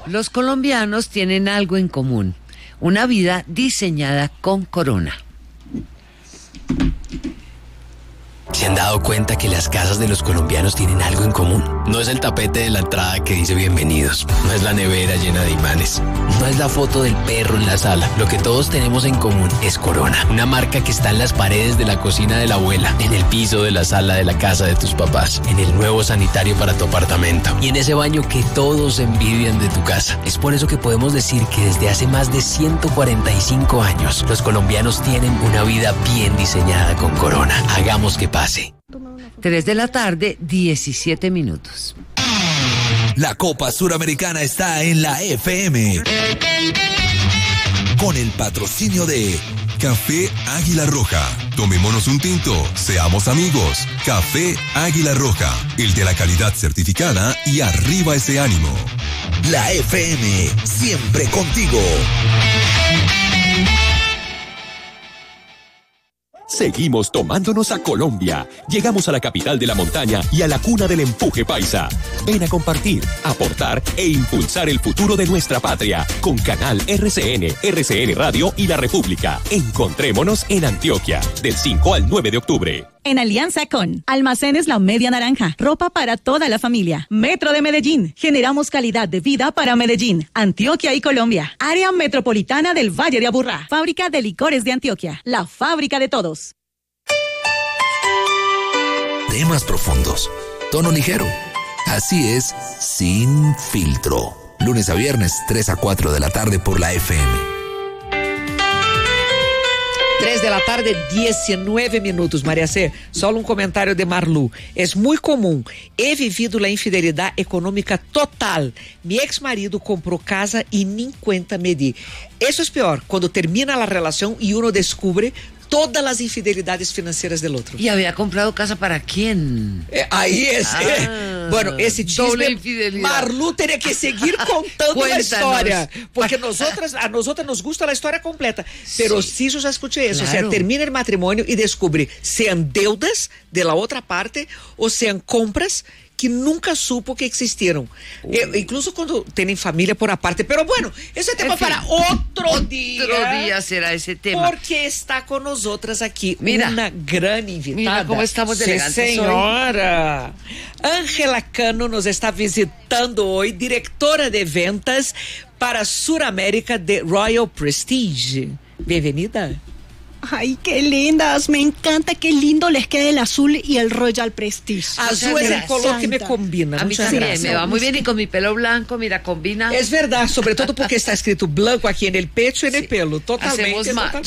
Los colombianos tienen algo en común, una vida diseñada con Corona. ¿Se han dado cuenta que las casas de los colombianos tienen algo en común? No es el tapete de la entrada que dice bienvenidos, no es la nevera llena de imanes, no es la foto del perro en la sala. Lo que todos tenemos en común es Corona, una marca que está en las paredes de la cocina de la abuela, en el piso de la sala de la casa de tus papás, en el nuevo sanitario para tu apartamento y en ese baño que todos envidian de tu casa. Es por eso que podemos decir que desde hace más de 145 años, los colombianos tienen una vida bien diseñada con Corona. Hagamos que pase. 3 de la tarde, 17 minutos. La Copa Suramericana está en la FM. Con el patrocinio de Café Águila Roja. Tomémonos un tinto, seamos amigos. Café Águila Roja, el de la calidad certificada y arriba ese ánimo. La FM, siempre contigo. Seguimos tomándonos a Colombia. Llegamos a la capital de la montaña y a la cuna del empuje paisa. Ven a compartir, aportar e impulsar el futuro de nuestra patria con Canal RCN, RCN Radio y La República. Encontrémonos en Antioquia, del 5 al 9 de octubre. En alianza con Almacenes La Media Naranja, ropa para toda la familia. Metro de Medellín, generamos calidad de vida para Medellín, Antioquia y Colombia. Área metropolitana del Valle de Aburrá. Fábrica de licores de Antioquia, la fábrica de todos. Temas profundos, tono ligero. Así es, Sin Filtro. Lunes a viernes, 3 a 4 de la tarde por la FM. 3 de la tarde, 19 minutos, Maria C. Solo um comentário de Marlu. É muito comum. He vivido a infidelidade econômica total. Mi ex-marido comprou casa e nem cuenta me di. Isso é pior, quando termina a relação e uno descubre todas las infidelidades financieras del otro. ¿Y había comprado casa para quién? Ahí es. Bueno, ese chisme, Marlu tenía que seguir contando la historia. Porque a nosotras nos gusta la historia completa. Pero sí, yo ya escuché eso. Claro. O sea, termina el matrimonio y descubre sean deudas de la otra parte o sean compras que nunca supo que existieron. Incluso cuando tienen familia por aparte. Pero bueno, ese tema para otro día. Otro día será ese tema. Porque está con nosotras aquí una gran invitada. Mira cómo estamos de elegantes. Señora. Ángela Cano nos está visitando hoy, directora de ventas para Suramérica de Royal Prestige. Bienvenida. Ay, qué lindas, me encanta, qué lindo les queda el azul y el Royal Prestige. Azul es el color que me combina. A mí también me va muy bien y con mi pelo blanco, mira, combina. Es verdad, sobre todo porque está escrito blanco aquí en el pecho y en el pelo, totalmente.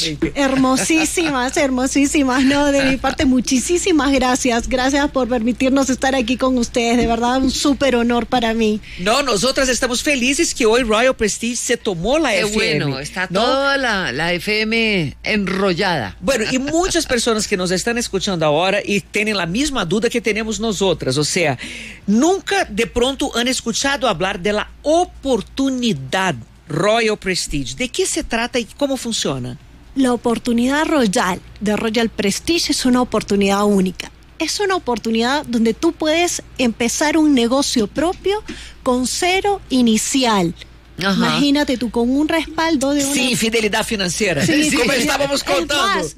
Hermosísimas, hermosísimas, no, de mi parte muchísimas gracias por permitirnos estar aquí con ustedes, de verdad un súper honor para mí. No, nosotras estamos felices que hoy Royal Prestige se tomó la FM. Bueno, está toda la FM enrollada. Bueno, y muchas personas que nos están escuchando ahora y tienen la misma duda que tenemos nosotras, o sea, nunca de pronto han escuchado hablar de la oportunidad Royal Prestige. ¿De qué se trata y cómo funciona? La oportunidad Royal de Royal Prestige es una oportunidad única. Es una oportunidad donde tú puedes empezar un negocio propio con cero inicial. Ajá. Imagínate tú con un respaldo de una... Sí, fidelidad financiera. Sí, como estábamos contando.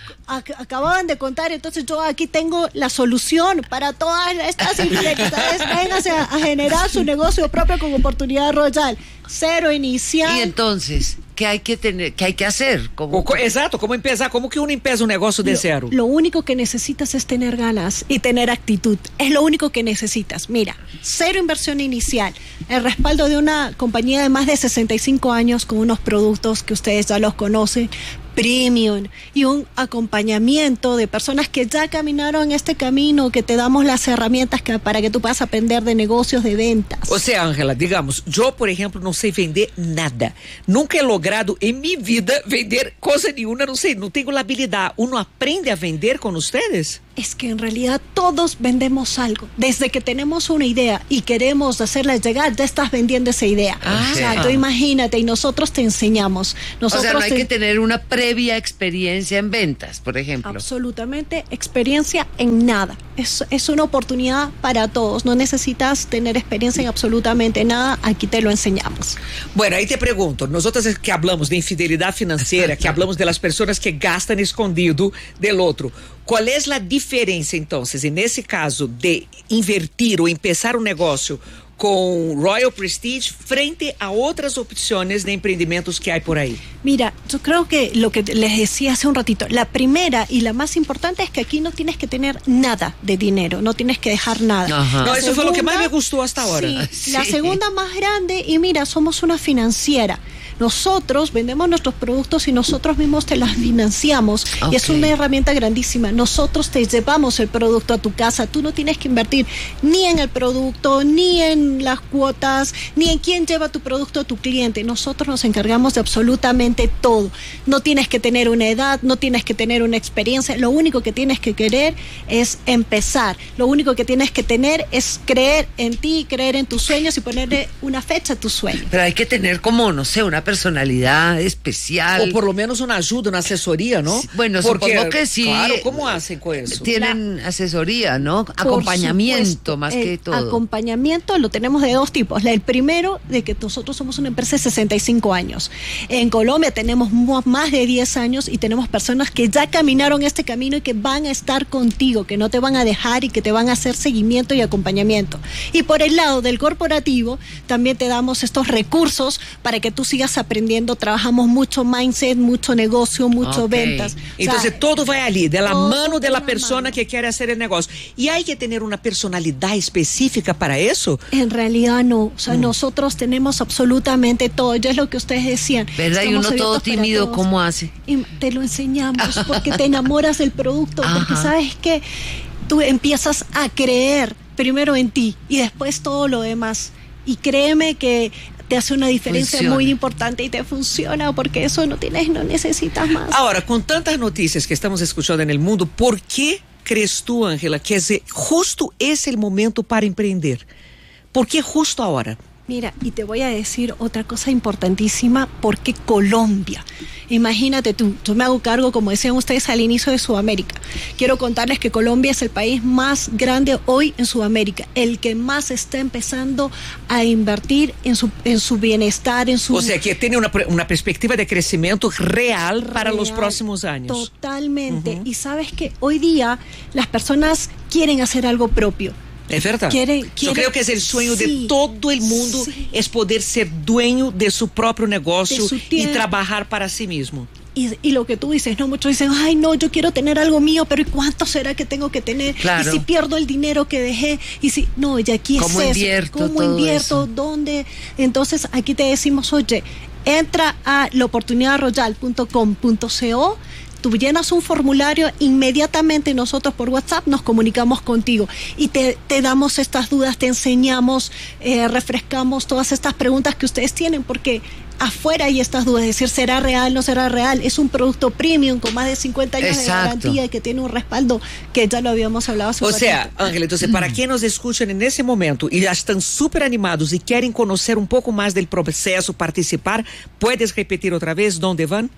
Acababan de contar, entonces yo aquí tengo la solución para todas estas infidelidades. Véngase a generar su negocio propio con oportunidad Royal. Cero inicial. Y entonces, ¿qué hay que tener, qué hay que hacer? Exacto, ¿cómo empezar? ¿Cómo que uno empieza un negocio de cero? Lo único que necesitas es tener ganas y tener actitud. Es lo único que necesitas. Mira, cero inversión inicial. El respaldo de una compañía de más de 65 años con unos productos que ustedes ya los conocen, premium, y un acompañamiento de personas que ya caminaron este camino, que te damos las herramientas para que tú puedas aprender de negocios, de ventas. O sea, Ángela, digamos, yo, por ejemplo, no sé vender nada. Nunca he logrado en mi vida vender cosa nenhuma, no sé, no tengo la habilidad. ¿Uno aprende a vender con ustedes? Es que en realidad todos vendemos algo. Desde que tenemos una idea y queremos hacerla llegar, ya estás vendiendo esa idea. O sea, tú imagínate, y nosotros te enseñamos. O sea, no hay que tener una previa experiencia en ventas, por ejemplo. Absolutamente, experiencia en nada. Es una oportunidad para todos. No necesitas tener experiencia en absolutamente nada. Aquí te lo enseñamos. Bueno, ahí te pregunto, nosotros que hablamos de infidelidad financiera, que hablamos de las personas que gastan escondido del otro, ¿cuál es la diferencia entonces en ese caso de invertir o empezar un negocio con Royal Prestige frente a otras opciones de emprendimientos que hay por ahí? Mira, yo creo que lo que les decía hace un ratito, la primera y la más importante es que aquí no tienes que tener nada de dinero, no tienes que dejar nada. No, eso fue lo que más me gustó hasta ahora. Sí. La segunda más grande, y mira, somos una financiera. Nosotros vendemos nuestros productos y nosotros mismos te los financiamos. Y es una herramienta grandísima. Nosotros te llevamos el producto a tu casa. Tú no tienes que invertir ni en el producto, ni en las cuotas, ni en quién lleva tu producto a tu cliente. Nosotros nos encargamos de absolutamente todo. No tienes que tener una edad, no tienes que tener una experiencia. Lo único que tienes que querer es empezar. Lo único que tienes que tener es creer en ti, creer en tus sueños y ponerle una fecha a tus sueños. Pero hay que tener como, no sé, una personalidad especial. O por lo menos una ayuda, una asesoría, ¿no? Bueno, porque, supongo que sí. Claro, ¿cómo hacen con eso? Tienen asesoría, ¿no? Acompañamiento, más que todo. Acompañamiento lo tenemos de dos tipos. El primero, de que nosotros somos una empresa de 65 años. En Colombia tenemos más de 10 años y tenemos personas que ya caminaron este camino y que van a estar contigo, que no te van a dejar y que te van a hacer seguimiento y acompañamiento. Y por el lado del corporativo, también te damos estos recursos para que tú sigas aprendiendo. Trabajamos mucho mindset, mucho negocio, mucho ventas. Entonces todo va allí, de la mano de la persona que quiere hacer el negocio. ¿Y hay que tener una personalidad específica para eso? En realidad no. O sea, nosotros tenemos absolutamente todo. Ya es lo que ustedes decían. ¿Verdad? Y uno todo tímido, ¿cómo hace? Y te lo enseñamos porque te enamoras del producto. Porque sabes que tú empiezas a creer primero en ti y después todo lo demás. Y créeme que te hace una diferencia muy importante y te funciona porque eso no necesitas más. Ahora, con tantas noticias que estamos escuchando en el mundo, ¿por qué crees tú, Ángela, que justo es el momento para emprender? ¿Por qué justo ahora? Mira, y te voy a decir otra cosa importantísima, porque Colombia, imagínate tú, yo me hago cargo, como decían ustedes al inicio, de Sudamérica. Quiero contarles que Colombia es el país más grande hoy en Sudamérica, el que más está empezando a invertir en su bienestar, en su... O sea, que tiene una perspectiva de crecimiento real para los próximos años. Totalmente. Y sabes que hoy día las personas quieren hacer algo propio. Es verdad. Yo creo que es el sueño de todo el mundo, es poder ser dueño de su propio negocio y trabajar para sí mismo. Y lo que tú dices, ¿no? Muchos dicen, ay, no, yo quiero tener algo mío, pero ¿y cuánto será que tengo que tener? Claro. Y si pierdo el dinero que dejé, y si, no, y aquí ¿cómo es invierto? ¿Cómo invierto? ¿Dónde? Entonces, aquí te decimos, oye, entra a laoportunidadroyal.com.co. Tú llenas un formulario, inmediatamente nosotros por WhatsApp nos comunicamos contigo y te damos estas dudas, te enseñamos, refrescamos todas estas preguntas que ustedes tienen, porque afuera hay estas dudas, es decir, ¿será real, no será real? Es un producto premium con más de 50 años de garantía y que tiene un respaldo que ya lo habíamos hablado hace un ratito. O sea, Ángela, entonces, para quienes nos escuchan en ese momento y ya están súper animados y quieren conocer un poco más del proceso, participar, ¿puedes repetir otra vez dónde van?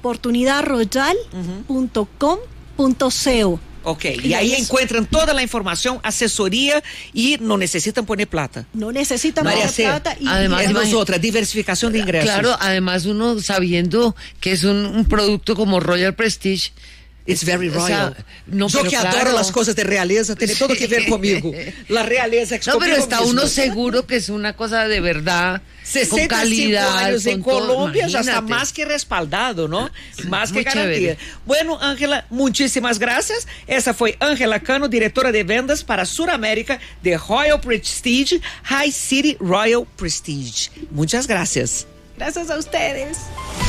oportunidadroyal.com.co. Ok, y ahí encuentran toda la información, asesoría y no necesitan poner plata. No necesitan poner plata. Y además, es otra diversificación de ingresos. Claro, además uno sabiendo que es un producto como Royal Prestige. It's very royal. O sea, yo que adoro las cosas de realeza, tiene todo que ver conmigo. La realeza es no, pero está mismo. Uno seguro que es una cosa de verdad, 65 con calidad. Años con en Colombia todo, ya está más que respaldado, ¿no? Más que garantía. Chévere. Bueno, Ángela, muchísimas gracias. Esa fue Ángela Cano, directora de ventas para Sudamérica de Royal Prestige, High City Royal Prestige. Muchas gracias. Gracias a ustedes.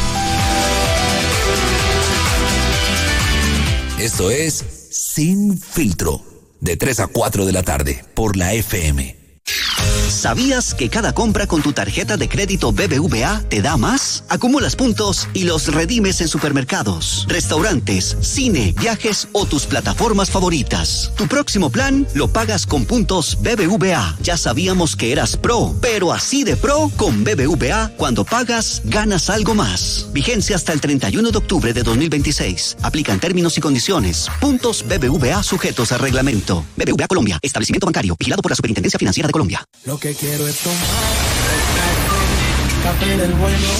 Esto es Sin Filtro, de 3 a 4 de la tarde, por la FM. ¿Sabías que cada compra con tu tarjeta de crédito BBVA te da más? Acumulas puntos y los redimes en supermercados, restaurantes, cine, viajes o tus plataformas favoritas. Tu próximo plan lo pagas con puntos BBVA. Ya sabíamos que eras pro, pero así de pro con BBVA, cuando pagas, ganas algo más. Vigencia hasta el 31 de octubre de 2026. Aplican términos y condiciones. Puntos BBVA sujetos a reglamento. BBVA Colombia, establecimiento bancario, vigilado por la Superintendencia Financiera de Colombia. Lo que quiero es tomar café del bueno.